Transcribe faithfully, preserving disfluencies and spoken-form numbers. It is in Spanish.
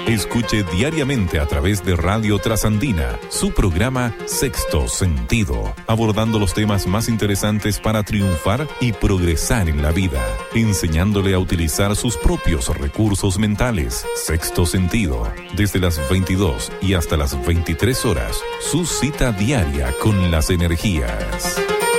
Escuche diariamente a través de Radio Trasandina su programa Sexto Sentido, abordando los temas más interesantes para triunfar y progresar en la vida, enseñándole a utilizar sus propios recursos mentales. Sexto Sentido, desde las veintidós y hasta las veintitrés horas, su cita diaria con las energías.